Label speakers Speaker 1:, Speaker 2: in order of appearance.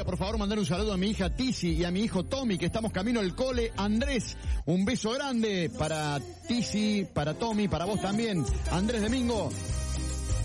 Speaker 1: por favor, mandar un saludo a mi hija Tizi y a mi hijo Tommy, que estamos camino al cole. Andrés, un beso grande para Tizi, para Tommy, para vos también. Andrés Domingo,